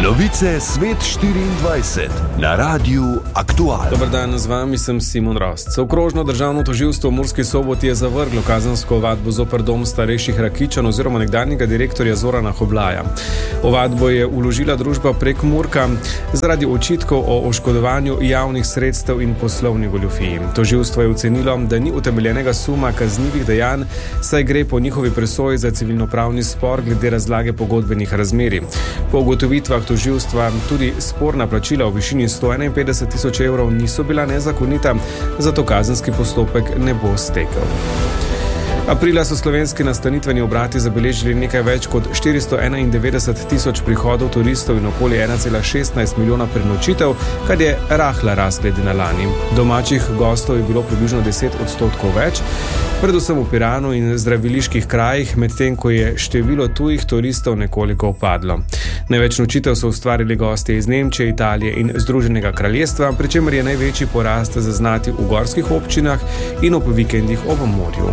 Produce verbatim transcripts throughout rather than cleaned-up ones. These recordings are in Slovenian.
Novice Svet štiriindvajset na Radiu Aktual. Dobar dan, z vami sem Simon Rost. Okrožno državno tožilstvo v Murski Soboti je zavrglo kazensko ovadbo zoper dom starejših Rakičan oziroma nekdanjega direktorja Zorana Hoblaja. Ovadbo je vložila družba Prekmurka zaradi očitkov o oškodovanju javnih sredstev in poslovni goljufiji. Tožilstvo je ocenilo, da ni utemeljenega suma kaznivih dejanj, saj gre po njihovi presoji za civilnopravni spor glede razlage pogodbenih razmerij. Po ugotovitvah tožilstva tudi sporna plačila v višini sto enainpetdeset tisoč evrov niso bila nezakonita, zato kazenski postopek ne bo stekel. Aprila so slovenski nastanitveni obrati zabeležili nekaj več kot štiristo enaindevetdeset tisoč prihodov turistov in okoli ena cela šestnajst milijona prenočitev, kar je rahla rast glede na lani. Domačih gostov je bilo približno deset odstotkov več, predvsem v Piranu in zdraviliških krajih, medtem ko je število tujih turistov nekoliko upadlo. Največ nočitev so ustvarili gostje iz Nemčije, Italije in Združenega kraljestva, pri čemer je največji porast zaznati v gorskih občinah in ob vikendih ob morju.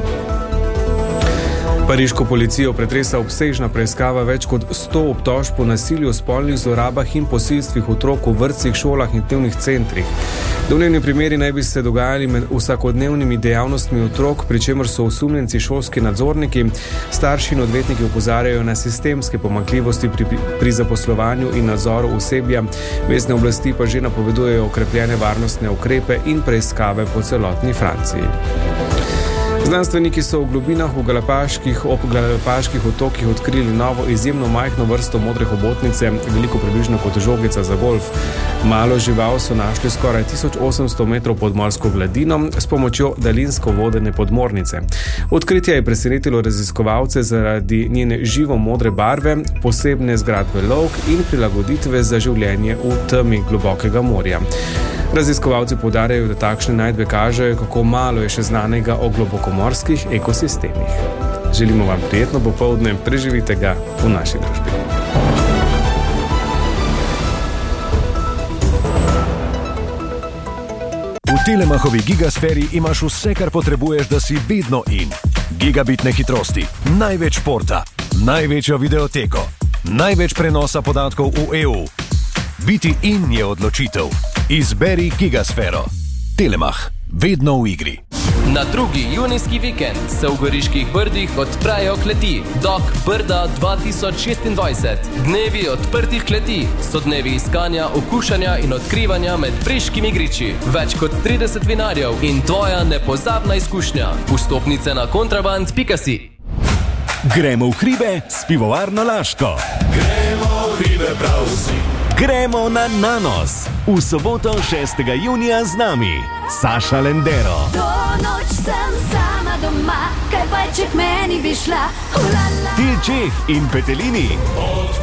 Pariško policijo pretresa obsežna preiskava več kot sto obtožb po nasilju, spolnih zlorabah in posilstvih otrok v vrtcih, šolah in dnevnih centrih. Domnevni primeri naj bi se dogajali med vsakodnevnimi dejavnostmi otrok, pri čemer so osumljenci šolski nadzorniki. Starši in odvetniki opozarjajo na sistemske pomanjkljivosti pri, pri zaposlovanju in nadzoru osebja. Mestne oblasti pa že napovedujejo okrepljene varnostne ukrepe in preiskave po celotni Franciji. Znanstveniki so v globinah v Galapaških, ob Galapaških otokih odkrili novo izjemno majhno vrsto modre hobotnice, veliko približno kot žogica za golf. Malo žival so našli skoraj tisoč osemsto metrov pod morsko gladino s pomočjo daljinsko vodene podmornice. Odkritje je presenetilo raziskovalce zaradi njene živo modre barve, posebne zgradbe lovk in prilagoditve za življenje v temi globokega morja. Raziskovalci poudarjajo, da takšne najdbe kažejo, kako malo je še znanega o globokomorskih ekosistemih. Želimo vam prijetno popoldne, preživite ga v naši družbi. V Telemachovi gigasferi imaš vse, kar potrebuješ, da si vedno in. Gigabitne hitrosti, največ športa, največjo videoteko, največ prenosa podatkov v E U. Biti in je odločitev. Izberi gigasfero. Telemach, vedno v igri. Na drugi junijski vikend se v Goriških Brdih odprejo kleti Dok Brda dva tisoč šestindvajset. Dnevi odprtih kleti so dnevi iskanja, okušanja in odkrivanja med briškimi griči. Več kot trideset vinarjev in tvoja nepozabna izkušnja. Vstopnice na kontraband pika si. Gremo v hribe s pivovarno Laško. Gremo v hribe prav vsi. Gremo na Nanos. V soboto šestega junija z nami Saša Lendero. Do noč sem sama doma, kaj pa če k meni bi šla. Ulala. Til Čeh in Petelini. Od